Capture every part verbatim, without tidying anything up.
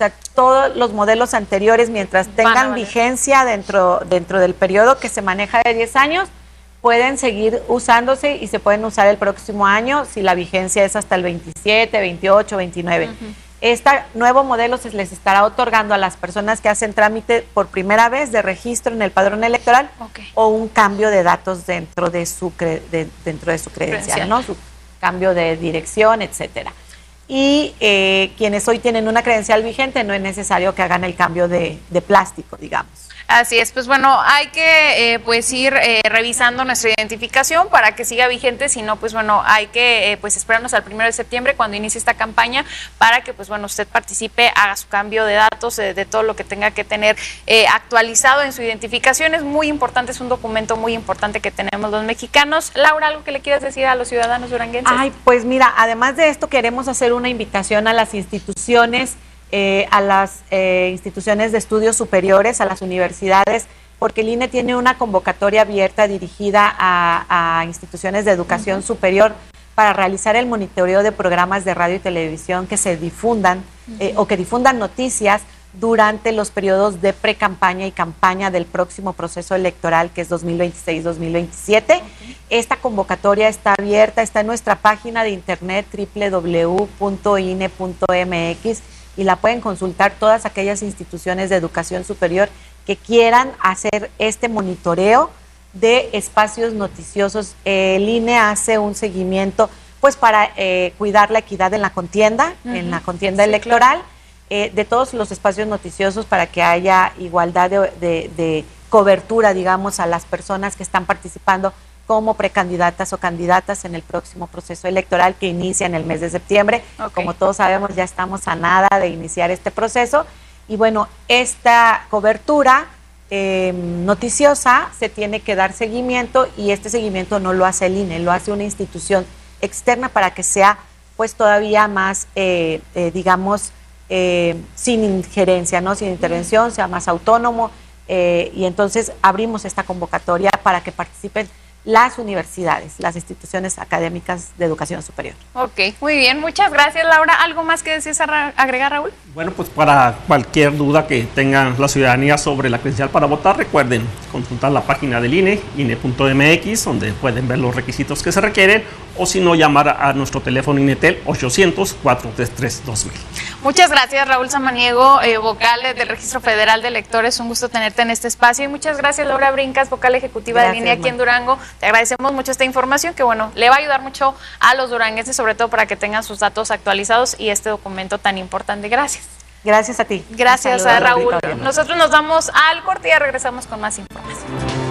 sea, todos los modelos anteriores, mientras tengan vigencia dentro, dentro del periodo que se maneja de diez años, pueden seguir usándose y se pueden usar el próximo año si la vigencia es hasta el veintisiete, veintiocho, veintinueve. Uh-huh. Este nuevo modelo se les estará otorgando a las personas que hacen trámite por primera vez de registro en el padrón electoral, okay, o un cambio de datos dentro de su, cre de, dentro de su credencial, credencial, ¿no? Su cambio de dirección, etcétera. Y eh, quienes hoy tienen una credencial vigente no es necesario que hagan el cambio de, de plástico, digamos. Así es, pues bueno, hay que eh, pues ir eh, revisando nuestra identificación para que siga vigente, si no, pues bueno, hay que eh, pues esperarnos al primero de septiembre cuando inicie esta campaña para que pues bueno, usted participe, haga su cambio de datos, eh, de todo lo que tenga que tener eh, actualizado en su identificación. Es muy importante, es un documento muy importante que tenemos los mexicanos. Laura, ¿algo que le quieras decir a los ciudadanos duranguenses? Ay, pues mira, además de esto queremos hacer una invitación a las instituciones, Eh, a las eh, instituciones de estudios superiores, a las universidades, porque el I N E tiene una convocatoria abierta dirigida a, a instituciones de educación uh-huh. superior para realizar el monitoreo de programas de radio y televisión que se difundan uh-huh. eh, o que difundan noticias durante los periodos de pre-campaña y campaña del próximo proceso electoral, que es dos mil veintiséis dos mil veintisiete. Okay. Esta convocatoria está abierta, está en nuestra página de internet doble u doble u doble u punto i n e punto m x y la pueden consultar todas aquellas instituciones de educación superior que quieran hacer este monitoreo de espacios noticiosos. El I N E hace un seguimiento pues para eh, cuidar la equidad en la contienda, uh-huh. en la contienda sí, electoral, claro. eh, de todos los espacios noticiosos para que haya igualdad de, de, de cobertura, digamos, a las personas que están participando como precandidatas o candidatas en el próximo proceso electoral que inicia en el mes de septiembre. Okay. Como todos sabemos, ya estamos a nada de iniciar este proceso. Y bueno, esta cobertura eh, noticiosa se tiene que dar seguimiento, y este seguimiento no lo hace el I N E, lo hace una institución externa para que sea pues todavía más, eh, eh, digamos, eh, sin injerencia, ¿no? Sin intervención, sea más autónomo. Eh, y entonces abrimos esta convocatoria para que participen las universidades, las instituciones académicas de educación superior. Ok, muy bien, muchas gracias, Laura. ¿Algo más que desees agregar, Raúl? Bueno, pues para cualquier duda que tengan la ciudadanía sobre la credencial para votar, recuerden consultar la página del I N E, i n e punto m x, donde pueden ver los requisitos que se requieren, o si no, llamar a nuestro teléfono INETEL ochocientos, cuatro tres tres, dos mil. Muchas gracias, Raúl Samaniego, eh, vocal del Registro Federal de Electores. Un gusto tenerte en este espacio. Y muchas gracias, Laura Brincas, vocal ejecutiva gracias, del I N E aquí man. en Durango. Te agradecemos mucho esta información que, bueno, le va a ayudar mucho a los duranguenses, sobre todo para que tengan sus datos actualizados y este documento tan importante. Gracias. Gracias a ti. Gracias a Raúl. Nosotros nos vamos al corte y regresamos con más información.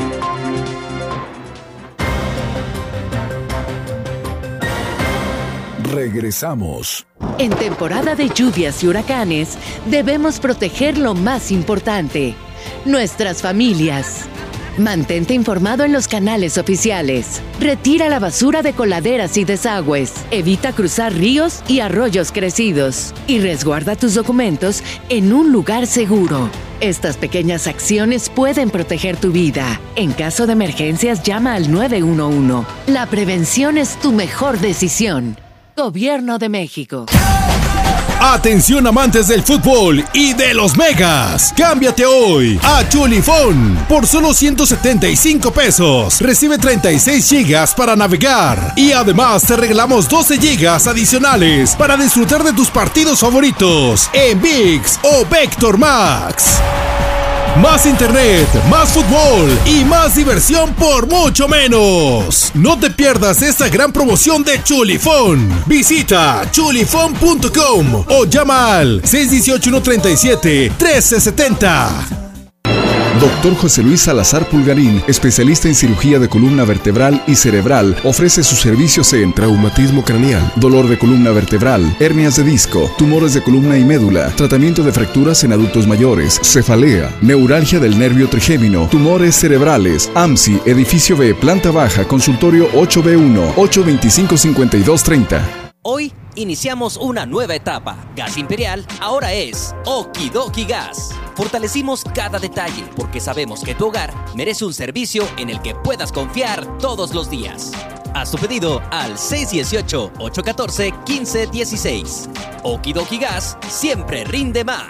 Regresamos. En temporada de lluvias y huracanes, debemos proteger lo más importante, nuestras familias. Mantente informado en los canales oficiales. Retira la basura de coladeras y desagües. Evita cruzar ríos y arroyos crecidos. Y resguarda tus documentos en un lugar seguro. Estas pequeñas acciones pueden proteger tu vida. En caso de emergencias, llama al nueve uno uno. La prevención es tu mejor decisión. Gobierno de México. Atención, amantes del fútbol y de los megas. Cámbiate hoy a Chulifón. Por solo ciento setenta y cinco pesos. Recibe treinta y seis gigas para navegar. Y además te regalamos doce gigas adicionales para disfrutar de tus partidos favoritos en ViX o Vector Max. Más internet, más fútbol y más diversión por mucho menos. No te pierdas esta gran promoción de Chulifón. Visita chulifón punto com o llama al seis uno ocho, uno tres siete, uno tres siete cero. Doctor José Luis Salazar Pulgarín, especialista en cirugía de columna vertebral y cerebral, ofrece sus servicios en traumatismo craneal, dolor de columna vertebral, hernias de disco, tumores de columna y médula, tratamiento de fracturas en adultos mayores, cefalea, neuralgia del nervio trigémino, tumores cerebrales, A M S I, edificio B, planta baja, consultorio ocho B uno, ocho dos cinco, cinco dos tres cero. Hoy iniciamos una nueva etapa. Gas Imperial ahora es Okidoki Gas. Fortalecimos cada detalle porque sabemos que tu hogar merece un servicio en el que puedas confiar todos los días. Haz tu pedido al seis uno ocho, ocho uno cuatro, uno cinco uno seis. Okidoki Gas siempre rinde más.